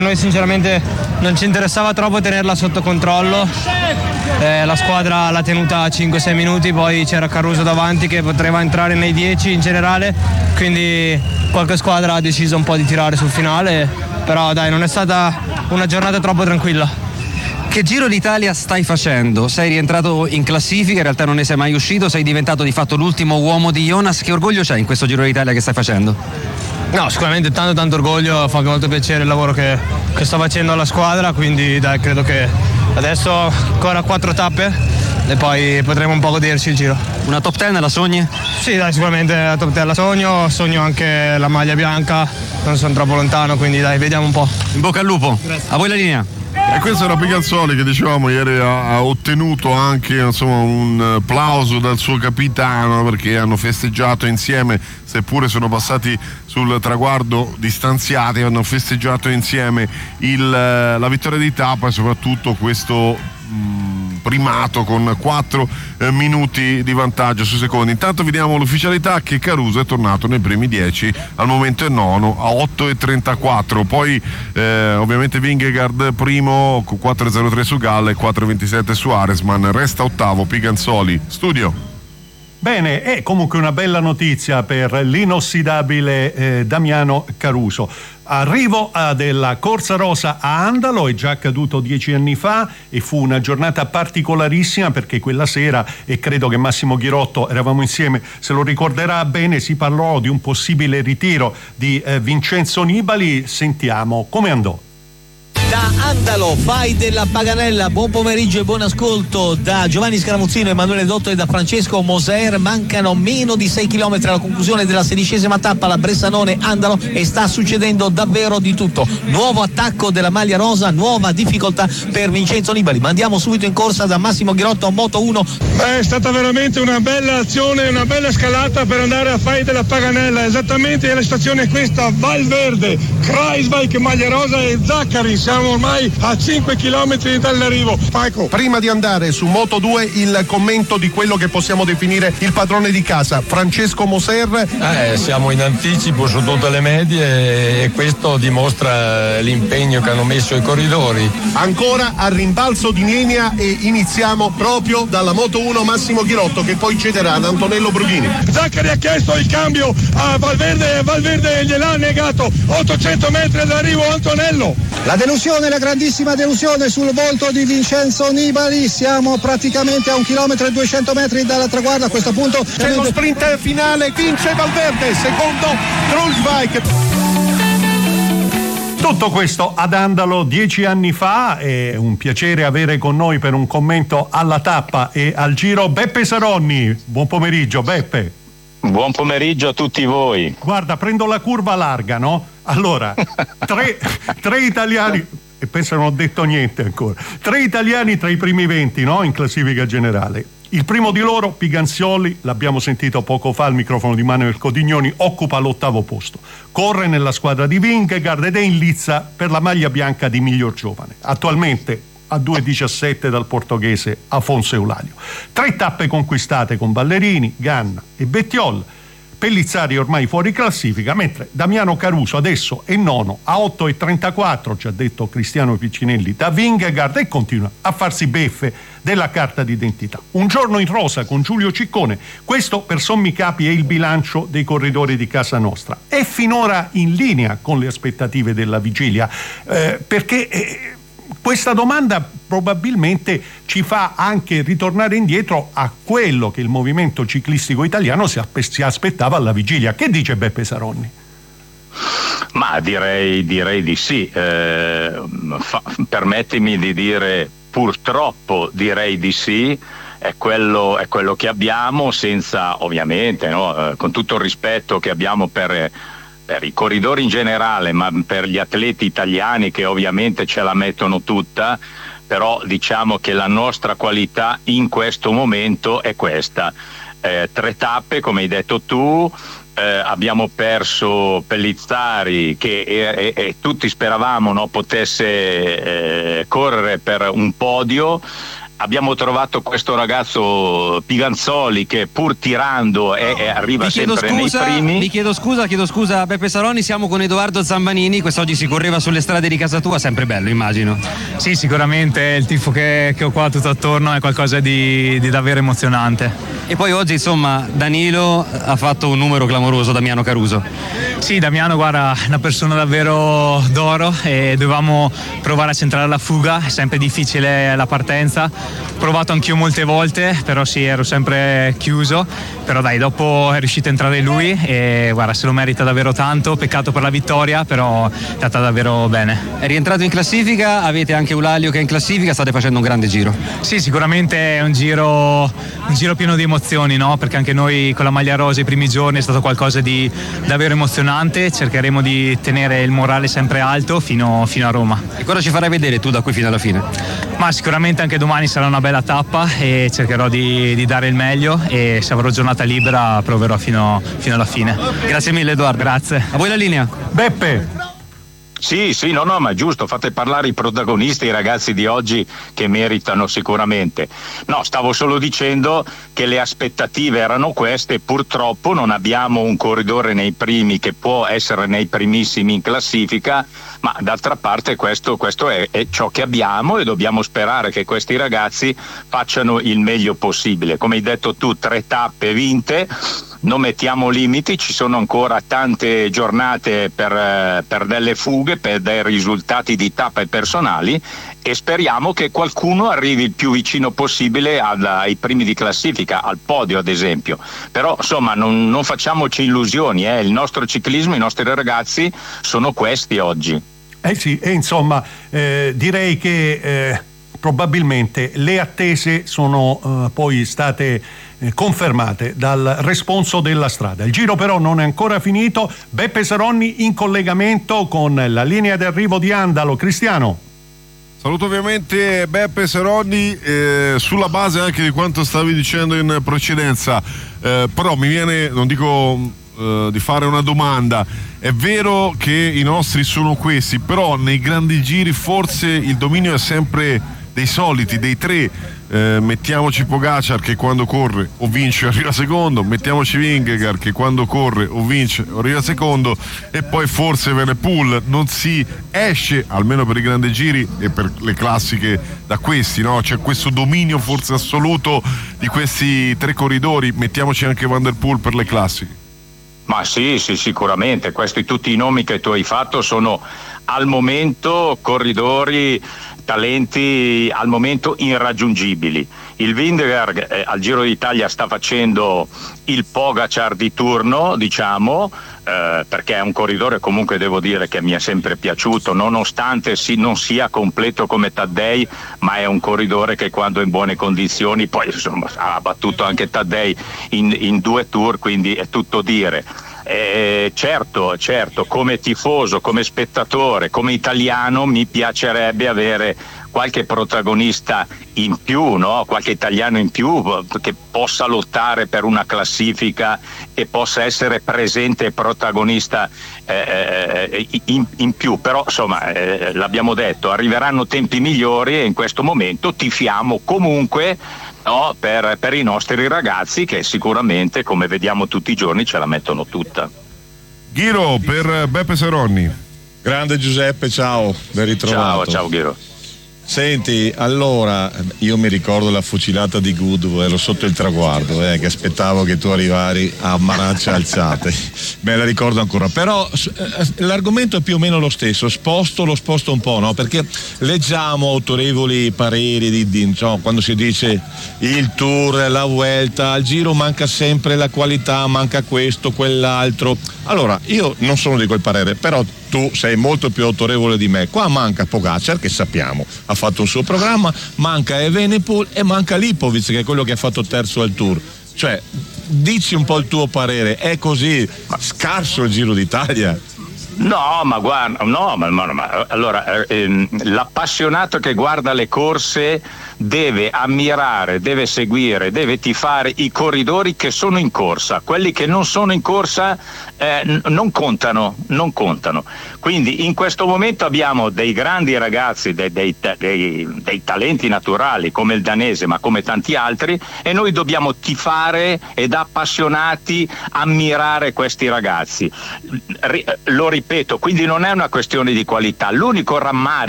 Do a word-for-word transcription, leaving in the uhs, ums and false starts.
Noi sinceramente non ci interessava troppo tenerla sotto controllo, eh, la squadra l'ha tenuta cinque sei minuti, poi c'era Caruso davanti che poteva entrare nei dieci in generale, quindi qualche squadra ha deciso un po' di tirare sul finale, però dai, non è stata una giornata troppo tranquilla. Che Giro d'Italia stai facendo? Sei rientrato in classifica, in realtà non ne sei mai uscito, sei diventato di fatto l'ultimo uomo di Jonas. Che orgoglio c'hai in questo Giro d'Italia che stai facendo? No, sicuramente tanto tanto orgoglio, fa molto piacere il lavoro che, che sto facendo alla squadra, quindi dai, credo che adesso ancora quattro tappe e poi potremo un po' goderci il giro. Una top ten la sogni? Sì, dai, sicuramente la top ten la sogno, sogno anche la maglia bianca, non sono troppo lontano, quindi dai, vediamo un po'. In bocca al lupo. Grazie. A voi la linea. E questo era Piganzoli che dicevamo ieri ha, ha ottenuto anche insomma un applauso dal suo capitano perché hanno festeggiato insieme, seppure sono passati sul traguardo distanziati, hanno festeggiato insieme il, la vittoria di tappa e soprattutto questo mh, primato con quattro eh, minuti di vantaggio sui secondi. Intanto vediamo l'ufficialità che Caruso è tornato nei primi dieci, al momento è nono a otto e trentaquattro, poi eh, ovviamente Vingegaard primo con quattro e zero tre su Galla e quattro e ventisette su Aresman, resta ottavo Piganzoli. Studio. Bene, è comunque una bella notizia per l'inossidabile eh, Damiano Caruso. Arrivo a della Corsa Rosa a Andalo, è già accaduto dieci anni fa e fu una giornata particolarissima perché quella sera, e credo che Massimo Ghirotto, eravamo insieme, se lo ricorderà bene, si parlò di un possibile ritiro di eh, Vincenzo Nibali. Sentiamo come andò. Da Andalo, fai della Paganella, buon pomeriggio e buon ascolto da Giovanni Scaramuzzino, Emanuele Dotto e da Francesco Moser. Mancano meno di sei chilometri alla conclusione della sedicesima tappa, la Bressanone Andalo, e sta succedendo davvero di tutto. Nuovo attacco della maglia rosa, nuova difficoltà per Vincenzo Nibali. Ma andiamo subito in corsa da Massimo Ghirotto, Moto uno. Beh, è stata veramente una bella azione, una bella scalata per andare a fai della Paganella. Esattamente la stazione è questa: Valverde, Kreisbike, maglia rosa e Zaccari. Siamo ormai a cinque chilometri dall'arrivo. Paco. Prima di andare su Moto due, il commento di quello che possiamo definire il padrone di casa, Francesco Moser. Eh, siamo in anticipo su tutte le medie e questo dimostra l'impegno che hanno messo i corridori. Ancora a rimbalzo di linea e iniziamo proprio dalla Moto uno Massimo Ghirotto che poi cederà ad Antonello Brughini. Zaccari ha chiesto il cambio a Valverde e Valverde gliel'ha negato. ottocento metri dall'arrivo Antonello. La delusione, la grandissima delusione sul volto di Vincenzo Nibali, siamo praticamente a un chilometro e duecento metri dal traguardo. A questo punto c'è lo sprint finale, vince Valverde, secondo Kreisbike. Tutto questo ad Andalo dieci anni fa, è un piacere avere con noi per un commento alla tappa e al giro Beppe Saronni. Buon pomeriggio Beppe. Buon pomeriggio a tutti voi. Guarda, prendo la curva larga, no? Allora, tre, tre italiani, e penso non ho detto niente ancora, tre italiani tra i primi venti, no? In classifica generale. Il primo di loro, Piganzoli, l'abbiamo sentito poco fa al microfono di Manuel Codignoni, occupa l'ottavo posto. Corre nella squadra di Vingegaard ed è in lizza per la maglia bianca di miglior giovane. Attualmente a due e diciassette dal portoghese Afonso Eulalio. Tre tappe conquistate con Ballerini, Ganna e Bettiol. Pellizzari ormai fuori classifica, mentre Damiano Caruso adesso è nono a otto e trentaquattro, ci ha detto Cristiano Piccinelli, da Vingegaard, e continua a farsi beffe della carta d'identità. Un giorno in rosa con Giulio Ciccone, questo per sommi capi è il bilancio dei corridori di casa nostra. È finora in linea con le aspettative della vigilia, eh, perché... Eh, questa domanda probabilmente ci fa anche ritornare indietro a quello che il movimento ciclistico italiano si, aspe- si aspettava alla vigilia. Che dice Beppe Saronni? Ma direi, direi di sì. Eh, fa, permettimi di dire purtroppo direi di sì. È quello, è quello che abbiamo, senza ovviamente, no, eh, con tutto il rispetto che abbiamo per... per i corridori in generale, ma per gli atleti italiani che ovviamente ce la mettono tutta, però diciamo che la nostra qualità in questo momento è questa. Eh, tre tappe, come hai detto tu, eh, abbiamo perso Pellizzari che e, e, e tutti speravamo, no, potesse eh, correre per un podio. abbiamo trovato questo ragazzo Piganzoli che pur tirando è, è arriva vi chiedo sempre scusa, nei primi. Vi chiedo scusa, chiedo scusa a Beppe Saronni, siamo con Edoardo Zambanini, quest'oggi si correva sulle strade di casa tua, sempre bello immagino. Sì, sicuramente il tifo che, che ho qua tutto attorno è qualcosa di, di davvero emozionante. E poi oggi insomma Danilo ha fatto un numero clamoroso, Damiano Caruso. Sì, Damiano, guarda, una persona davvero d'oro e dovevamo provare a centrare la fuga, è sempre difficile la partenza, ho provato anch'io molte volte, però sì, ero sempre chiuso, però dai, dopo è riuscito a entrare lui e guarda, se lo merita davvero tanto, peccato per la vittoria, però è andata davvero bene. È rientrato in classifica, avete anche Eulalio che è in classifica, state facendo un grande giro. Sì, sicuramente è un giro, un giro pieno di emozioni, no? Perché anche noi con la maglia rosa i primi giorni è stato qualcosa di davvero emozionante, cercheremo di tenere il morale sempre alto fino, fino a Roma. E cosa ci farai vedere tu da qui fino alla fine? Ma sicuramente anche domani sarà una bella tappa e cercherò di, di dare il meglio e se avrò giornata libera proverò fino, fino alla fine. Grazie mille Edoardo. Grazie. A voi la linea. Beppe. Sì, sì, no, no, ma è giusto, fate parlare i protagonisti, i ragazzi di oggi che meritano sicuramente. No, stavo solo dicendo che le aspettative erano queste, purtroppo non abbiamo un corridore nei primi che può essere nei primissimi in classifica, ma d'altra parte questo, questo è, è ciò che abbiamo e dobbiamo sperare che questi ragazzi facciano il meglio possibile. Come hai detto tu, tre tappe vinte. Non mettiamo limiti, ci sono ancora tante giornate per, per delle fughe, per dei risultati di tappe personali e speriamo che qualcuno arrivi il più vicino possibile ad, ai primi di classifica, al podio ad esempio. Però insomma non, non facciamoci illusioni, eh. Il nostro ciclismo, i nostri ragazzi sono questi oggi. Eh sì, e insomma eh, direi che eh, probabilmente le attese sono eh, poi state confermate dal responso della strada. Il giro però non è ancora finito. Beppe Saronni in collegamento con la linea d'arrivo di Andalo. Cristiano. Saluto ovviamente Beppe Saronni, eh, sulla base anche di quanto stavi dicendo in precedenza, eh, però mi viene, non dico eh, di fare una domanda, è vero che i nostri sono questi, però nei grandi giri forse il dominio è sempre dei soliti, dei tre. Eh, mettiamoci Pogacar che quando corre o vince o arriva secondo, mettiamoci Vingegaard che quando corre o vince o arriva secondo, e poi forse Evenepoel. Non si esce, almeno per i grandi giri e per le classiche, da questi, no? C'è questo dominio forse assoluto di questi tre corridori. Mettiamoci anche Van der Poel per le classiche. Ma sì, sì, sicuramente, questi tutti i nomi che tu hai fatto sono al momento corridori, talenti al momento irraggiungibili. Il Vingegaard eh, al Giro d'Italia sta facendo il Pogacar di turno, diciamo, eh, perché è un corridore comunque devo dire che mi è sempre piaciuto, nonostante si, non sia completo come Taddei, ma è un corridore che quando è in buone condizioni, poi insomma ha battuto anche Taddei in, in due tour, quindi è tutto dire. Eh, certo, certo, come tifoso, come spettatore, come italiano mi piacerebbe avere qualche protagonista in più, no? Qualche italiano in più che possa lottare per una classifica e possa essere presente e protagonista eh, in, in più, però insomma eh, l'abbiamo detto, arriveranno tempi migliori e in questo momento tifiamo comunque, no, per, per i nostri ragazzi che sicuramente, come vediamo tutti i giorni, ce la mettono tutta. Ghiro per Beppe Saronni. Grande Giuseppe, ciao, ben ritrovato. Ciao, ciao Ghiro. Senti, allora, io mi ricordo la fucilata di Goodwood, ero sotto il traguardo, eh, che aspettavo che tu arrivari a manacce alzate, me la ricordo ancora, però eh, l'argomento è più o meno lo stesso, sposto, lo sposto un po', no? Perché leggiamo autorevoli pareri di, di, insomma, quando si dice il Tour, la Vuelta, al Giro manca sempre la qualità, manca questo, quell'altro. Allora, io non sono di quel parere, però tu sei molto più autorevole di me. Qua manca Pogacar, che sappiamo ha fatto un suo programma, manca Evenepoel e manca Lipovic, che è quello che ha fatto terzo al Tour. Cioè, dici un po' il tuo parere, è così scarso il Giro d'Italia? No, ma guarda, no, ma, ma, ma allora ehm, l'appassionato che guarda le corse deve ammirare, deve seguire, deve tifare i corridori che sono in corsa. Quelli che non sono in corsa eh, n- non contano, non contano. Quindi in questo momento abbiamo dei grandi ragazzi, dei, dei, dei, dei talenti naturali come il danese, ma come tanti altri, e noi dobbiamo tifare e da appassionati ammirare questi ragazzi. Ri- lo ripeto, quindi non è una questione di qualità. L'unico rammarico